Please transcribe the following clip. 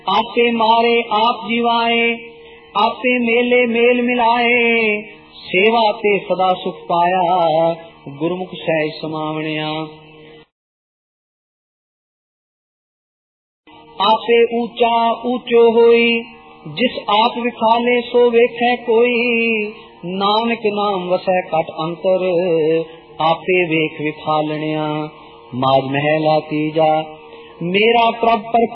आपे मारे आप जीवाए, आपे मेले मेल मिलाए, सेवा ते सदा सुख पाया, गुरमुख सहज समावणिया। आपे ऊंचा ऊंचो होई, जिस आप विखाले सो वेखे कोई, नानक नाम वसै कट अंतर, आपे वेख विखालनिया। माज महला तीजा, मेरा प्रभ पर